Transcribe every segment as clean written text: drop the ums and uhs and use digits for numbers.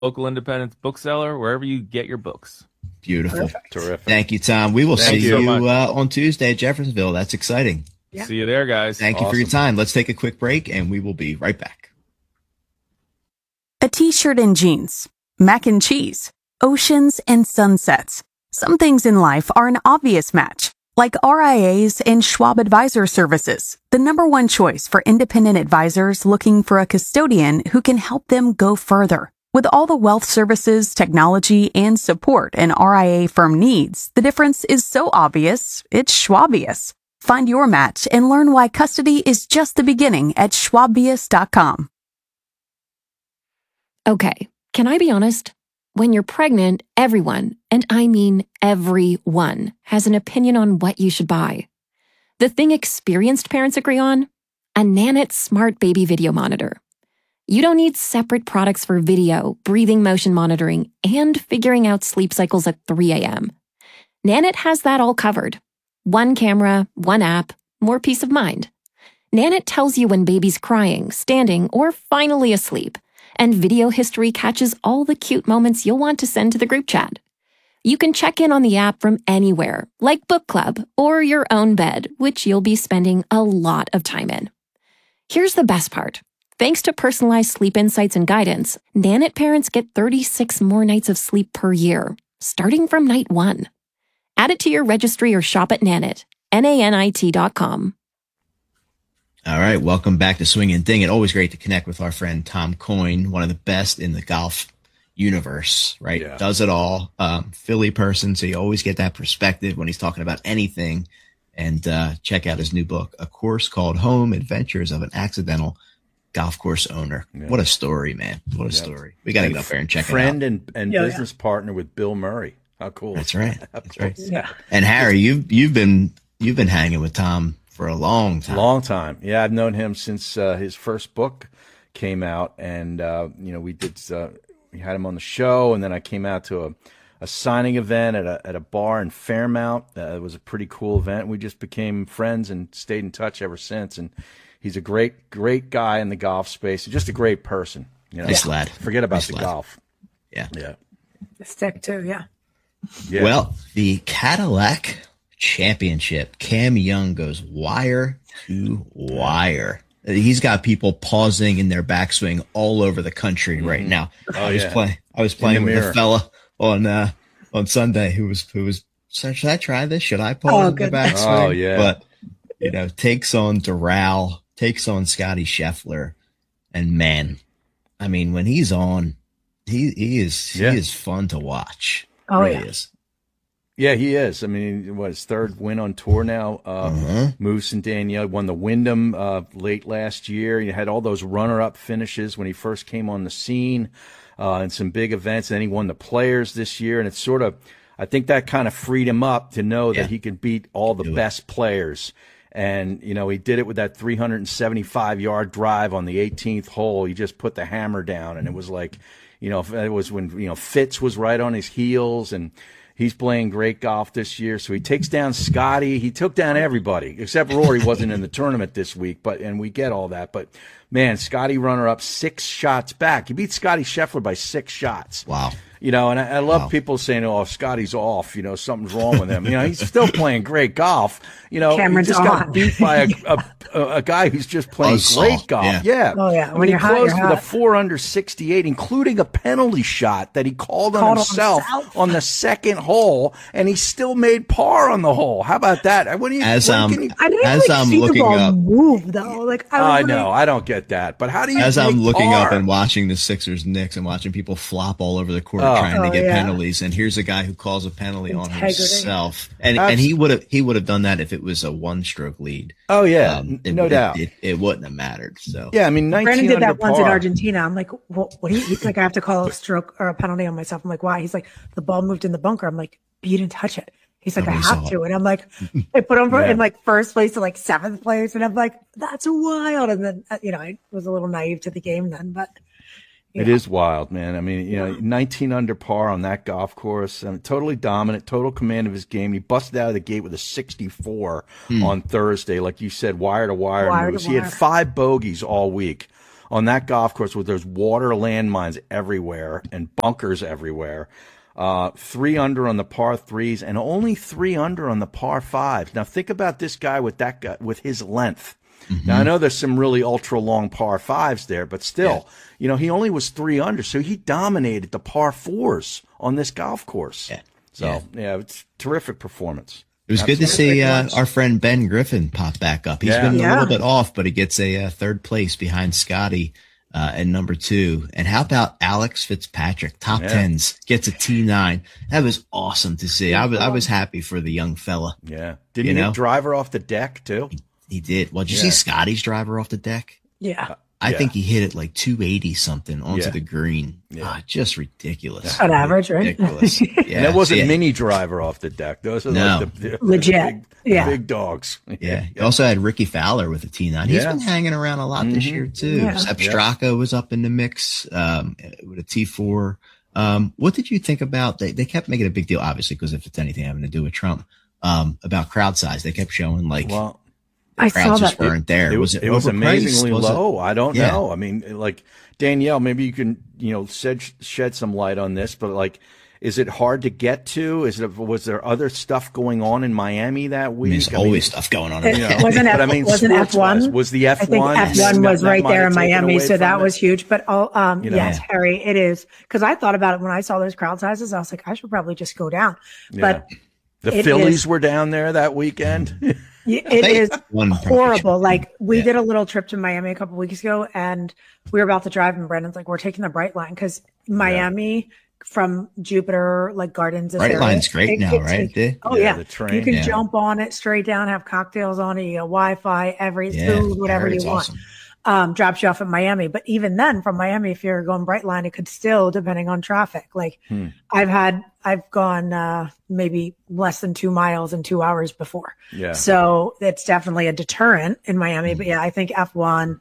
local independent bookseller, wherever you get your books. Beautiful. Terrific. Thank you, Tom. We will see you so on Tuesday at Jeffersonville. That's exciting. Yeah. See you there, guys. Thank you for your time. Let's take a quick break, and we will be right back. A t-shirt and jeans, mac and cheese, oceans and sunsets. Some things in life are an obvious match, like RIAs and Schwab Advisor Services, the #1 choice for independent advisors looking for a custodian who can help them go further. With all the wealth services, technology, and support an RIA firm needs, the difference is so obvious, it's Schwabious. Find your match and learn why custody is just the beginning at schwabious.com. Okay, can I be honest? When you're pregnant, everyone, and I mean everyone, has an opinion on what you should buy. The thing experienced parents agree on? A Nanit Smart Baby Video Monitor. You don't need separate products for video, breathing motion monitoring, and figuring out sleep cycles at 3 a.m. Nanit has that all covered. One camera, one app, more peace of mind. Nanit tells you when baby's crying, standing, or finally asleep, and video history catches all the cute moments you'll want to send to the group chat. You can check in on the app from anywhere, like book club or your own bed, which you'll be spending a lot of time in. Here's the best part. Thanks to personalized sleep insights and guidance, Nanit parents get 36 more nights of sleep per year, starting from night 1. Add it to your registry or shop at Nanit, nanit.com. All right, welcome back to Swing and Ding It. Always great to connect with our friend Tom Coyne, one of the best in the golf universe, right? Yeah. Does it all. Philly person, so you always get that perspective when he's talking about anything. And check out his new book, A Course Called Home, Adventures of an Accidental Golf Course Owner. Yeah. What a story, man. What a story. We got to get up there and check it out. Friend and business partner with Bill Murray. How cool. That's right. That's right. Yeah. And Harry, you've been hanging with Tom for a long time. Long time. Yeah, I've known him since his first book came out, and we had him on the show, and then I came out to a signing event at a bar in Fairmount. It was a pretty cool event. We just became friends and stayed in touch ever since. And he's a great guy in the golf space. Just a great person. Nice lad. Forget about nice the lad. golf. Yeah. Yeah. The stick too, yeah. Yeah. Well, the Cadillac Championship, Cam Young goes wire to wire. He's got people pausing in their backswing all over the country right now. Oh, I was playing with a fella on Sunday who was should I try this? Should I pause in the backswing? Oh yeah. But takes on Doral, takes on Scotty Scheffler, and man, I mean when he's on, he is fun to watch. Oh really yeah. is. Yeah, he is. I mean, his third win on tour now. Moose and Danielle won the Wyndham late last year. He had all those runner-up finishes when he first came on the scene in some big events. And then he won the Players this year. And it's sort of, I think that kind of freed him up to know that he can beat all the best players. And, he did it with that 375-yard drive on the 18th hole. He just put the hammer down. And it was like, it was when, Fitz was right on his heels, and he's playing great golf this year. So he takes down Scotty. He took down everybody except Rory wasn't in the tournament this week, and we get all that. But man, Scotty runner up 6 shots back. He beat Scotty Scheffler by 6 shots. Wow. And I love people saying, "Oh, Scotty's off. Something's wrong with him." He's still playing great golf. Cameron's he just got beat by a guy who's just playing great golf. Yeah. Oh yeah. When he closed with a 4 under 68, including a penalty shot that he called on himself on the second hole, and he still made par on the hole. How about that? I didn't see the ball move though. Like I know, I don't get that. But how do you? As I'm looking up and watching the Sixers Knicks and watching people flop all over the court trying to get penalties, and here's a guy who calls a penalty on himself, and he would have done that if it was a 1-stroke lead. Oh yeah, no doubt. It wouldn't have mattered. So yeah, I mean, 19 Brandon did that once in par. Argentina. I'm like, what? He's like, I have to call a stroke or a penalty on myself. I'm like, why? He's like, the ball moved in the bunker. I'm like, but you didn't touch it. He's like, I have to. And I'm like, I put him in like first place to like 7th place. And I'm like, that's wild. And then, I was a little naive to the game then, but. It is wild, man. I mean, 19 under par on that golf course. Totally dominant, total command of his game. He busted out of the gate with a 64 on Thursday. Like you said, wire to wire. He had 5 bogeys all week on that golf course where there's water landmines everywhere and bunkers everywhere. 3 under on the par 3s and only 3 under on the par 5s. Now think about this guy with his length. Mm-hmm. Now I know there's some really ultra long par 5s there, but still, you know, he only was 3 under, so he dominated the par 4s on this golf course. Yeah. So it's terrific performance. It was good to see our friend Ben Griffin pop back up. He's been a little bit off, but he gets a third place behind Scotty at number 2. And how about Alex Fitzpatrick, top 10s, gets a T9. That was awesome to see. I was happy for the young fella. Yeah. Did he hit driver off the deck too? He did. Well, did you see Scotty's driver off the deck? Yeah. I think he hit it like 280 something onto the green. Yeah. Just ridiculous. On average, right? Ridiculous. Yeah. And that wasn't mini driver off the deck. Those are like the legit. Big dogs. Yeah. He also had Ricky Fowler with a T9. He's been hanging around a lot this year too. Yeah. Sepp Straka was up in the mix with a T4. What did you think about? They kept making a big deal, obviously, because if it's anything having to do with Trump, about crowd size. They kept showing like. Well, I saw that. Weren't there. It was amazingly low. I don't know. I mean, like Danielle, maybe you can, shed some light on this, but like, is it hard to get to? Was there other stuff going on in Miami that week? There's always stuff going on. Wasn't F1? Was the F1? I think F1 was right there in Miami, so that was huge. But yes, Harry, it is, because I thought about it when I saw those crowd sizes. I was like, I should probably just go down. But the Phillies were down there that weekend. It is horrible. Like we did a little trip to Miami a couple weeks ago, and we were about to drive, and Brendan's like, "We're taking the Bright Line because Miami from Jupiter, like Gardens, Bright Line's great now, right? The train. You can jump on it straight down, have cocktails on it, you get Wi-Fi, food, whatever you want. Awesome. Drops you off at Miami, but even then, from Miami, if you're going Bright Line, it could still, depending on traffic. Like I've gone maybe less than 2 miles in 2 hours before. Yeah. So it's definitely a deterrent in Miami. But I think F1,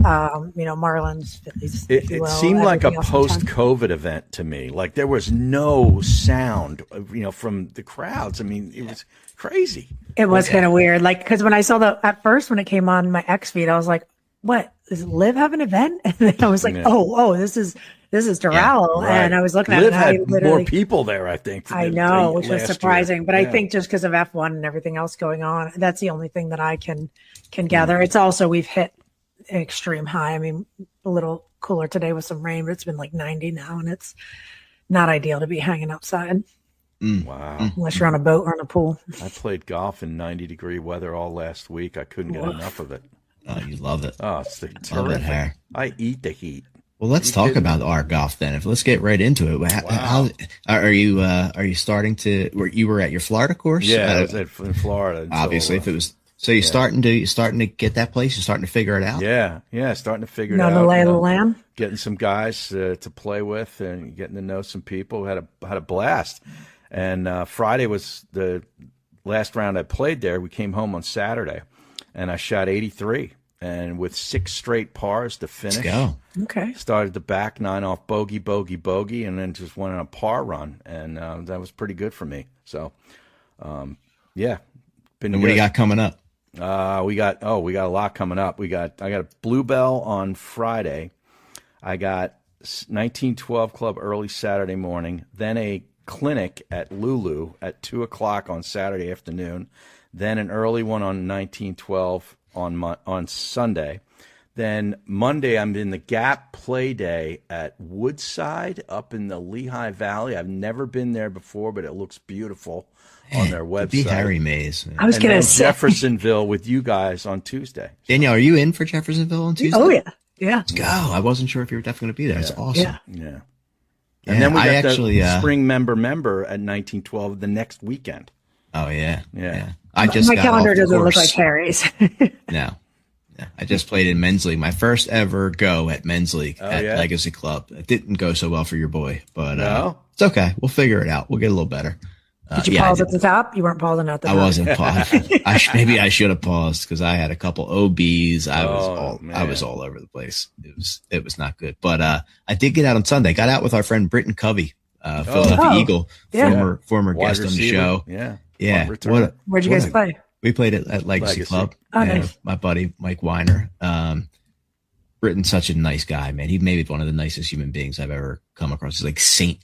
Marlins, Phillies. It seemed like a post-COVID event to me. Like there was no sound, from the crowds. I mean, it was crazy. It was kind of weird. Like, because when I saw at first when it came on my X feed, I was like, what, does Liv have an event? And then I was like, this is Doral. Right. And I was looking at Liv it. Had more people there, I think. I know, which was surprising. But I think just because of F1 and everything else going on, that's the only thing that I can gather. It's also, we've hit an extreme high. I mean, a little cooler today with some rain, but it's been like 90 now, and it's not ideal to be hanging outside. Wow. Unless you're on a boat or in a pool. I played golf in 90-degree weather all last week. I couldn't get enough of it. Oh, you love it. Oh, it's terrific. I eat the heat. Well, let's talk about our golf then. Let's get right into it. How are you starting to? You were at your Florida course? Yeah, I was in Florida. Obviously, if it was. So you're starting to get that place. You're starting to figure it out. Yeah, starting to figure it out. The lay of the land. Getting some guys to play with and getting to know some people. Had a blast. And Friday was the last round I played there. We came home on Saturday, and I shot 83. And with 6 straight pars to finish. Let's go. Okay. Started the back 9 off bogey, and then just went on a par run, and that was pretty good for me. So, And what do you got coming up? We got a lot coming up. I got a Bluebell on Friday. I got 1912 Club early Saturday morning. Then a clinic at Lulu at 2:00 on Saturday afternoon. Then an early one on 1912 on Sunday. Then Monday, I'm in the Gap Play Day at Woodside up in the Lehigh Valley. I've never been there before, but it looks beautiful on their website. Be Harry Mays. I was going to say Jeffersonville with you guys on Tuesday. Danielle, are you in for Jeffersonville on Tuesday? Oh, yeah. Yeah. Let's go. I wasn't sure if you were definitely going to be there. It's awesome. Yeah. And then we got the spring member at 1912 the next weekend. Oh, yeah. My calendar doesn't look like Harry's. No. I just played in men's league. My first ever go at men's league at Legacy Club. It didn't go so well for your boy, but it's okay. We'll figure it out. We'll get a little better. Did you pause at the top? You weren't pausing at the top. I wasn't pausing. Maybe I should have paused because I had a couple OBs. I was all over the place. It was not good. But I did get out on Sunday. Got out with our friend Britton Covey, Philadelphia Eagle, former guest on the show. Yeah. Where'd you guys play? We played at Legacy Club. Oh, nice. My buddy Mike Weiner. Britton's such a nice guy, man. He may be one of the nicest human beings I've ever come across. He's like Saint